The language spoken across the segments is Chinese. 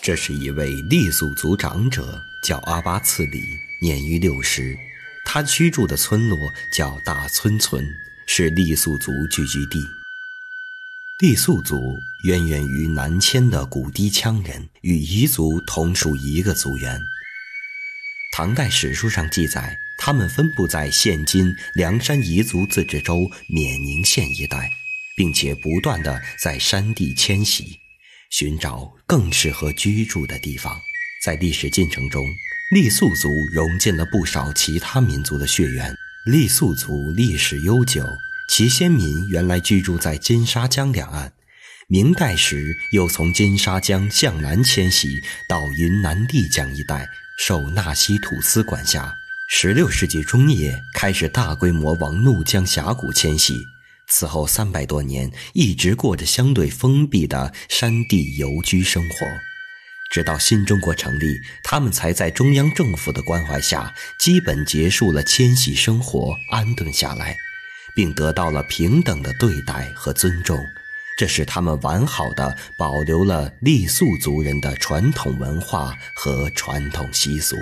这是一位傈僳族长者，叫阿巴次里，年逾60。他居住的村落叫大村村，是傈僳族聚居地。傈僳族渊源于南迁的古氐羌人，与彝族同属一个族源。唐代史书上记载，他们分布在现今凉山彝族自治州冕宁县一带，并且不断地在山地迁徙，寻找更适合居住的地方。在历史进程中，傈僳族融进了不少其他民族的血缘。傈僳族历史悠久，其先民原来居住在金沙江两岸，明代时又从金沙江向南迁徙到云南丽江一带，受纳西土司管辖。16世纪中叶开始大规模往怒江峡谷迁徙，此后300多年一直过着相对封闭的山地游居生活。直到新中国成立，他们才在中央政府的关怀下基本结束了迁徙生活，安顿下来，并得到了平等的对待和尊重。这使他们完好地保留了傈僳族人的传统文化和传统习俗。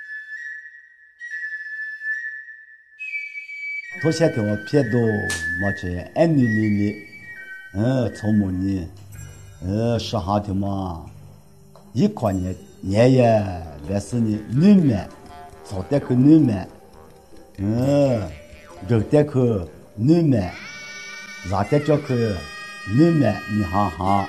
头些天我撇到么子安尼里从么呢是哈的嘛一块呢年也来是呢女们早点去女们热点去女们热点叫去女们你哈哈。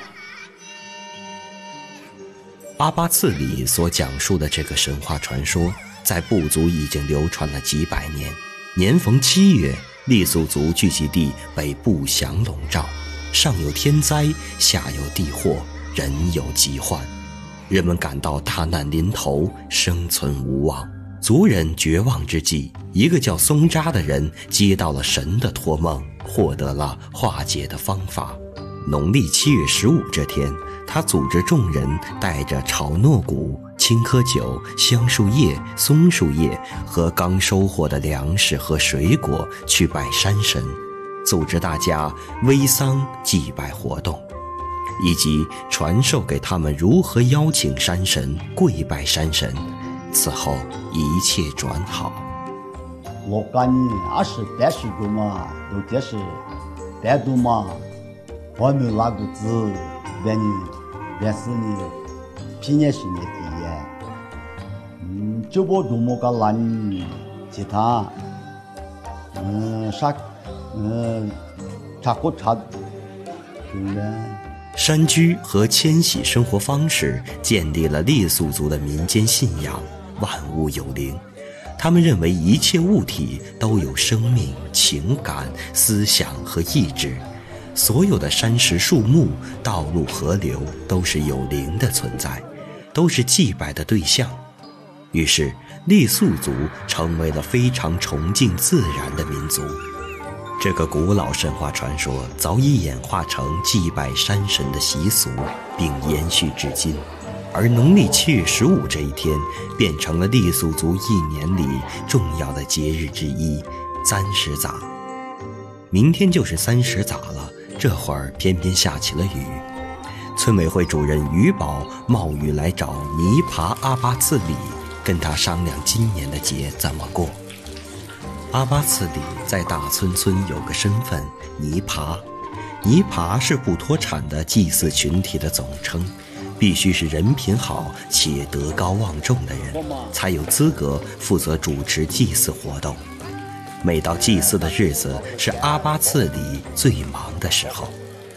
阿巴次里所讲述的这个神话传说，在部族已经流传了几百年。年逢7月，傈僳族聚集地被不祥笼罩，上有天灾，下有地祸，人有疾患，人们感到大难临头，生存无望。族人绝望之际，一个叫松扎的人接到了神的托梦，获得了化解的方法。农历7月15这天，他组织众人带着炒糯谷、青稞酒、香树叶、松树叶和刚收获的粮食和水果去拜山神，组织大家煨桑祭拜活动，以及传授给他们如何邀请山神、跪拜山神。此后一切转好。 我感觉20-30个嘛，都这是带动嘛，我们那个字，原是呢，平年是呢的，就不多么个难，其他，差不差，对吧？ 山居和迁徙生活方式建立了傈僳族的民间信仰，万物有灵。他们认为一切物体都有生命、情感、思想和意志，所有的山石、树木、道路、河流都是有灵的存在，都是祭拜的对象。于是傈僳族成为了非常崇敬自然的民族。这个古老神话传说早已演化成祭拜山神的习俗，并延续至今。而农历7月15这一天变成了傈僳族一年里重要的节日之一，30早。明天就是30早了，这会儿偏偏下起了雨。村委会主任于宝冒雨来找尼爬阿巴次里，跟他商量今年的节怎么过。阿巴次里在大村村有个身份尼爬，尼爬是不脱产的祭祀群体的总称，必须是人品好且德高望重的人，才有资格负责主持祭祀活动。每到祭祀的日子，是阿巴次里最忙的时候。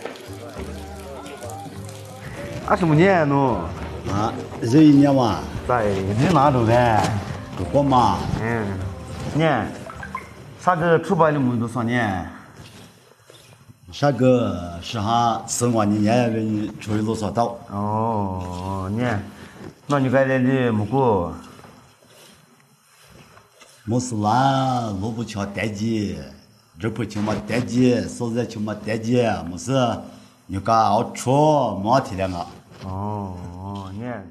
25年了啊，这一年嘛， 在你哪头呗？ 我嘛， 年，啥个出版的么多少年？ 啥个是哈4万年人出去多少刀？ 哦，年，那你该来的么过？ 没事啦，萝卜敲单机，这不请嘛单机，手在请嘛单机，没事，你干熬出没体谅啊？ 哦，年。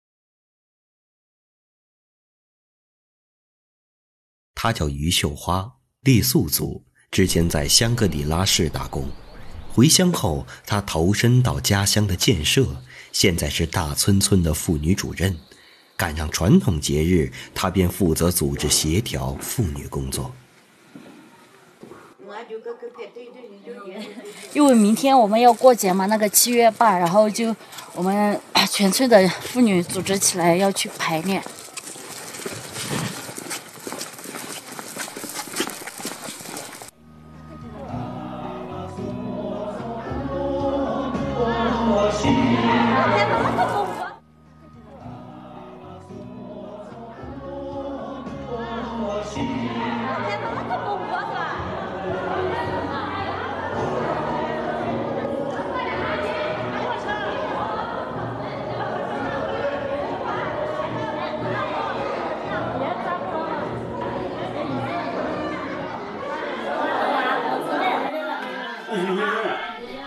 她叫于秀花，傈僳族，之前在香格里拉市打工。回乡后，她投身到家乡的建设， 现在是大村村的妇女主任，赶上传统节日，她便负责组织协调妇女工作。 因为明天我们要过节嘛，那个7月8，然后就我们全村的妇女组织起来要去排练。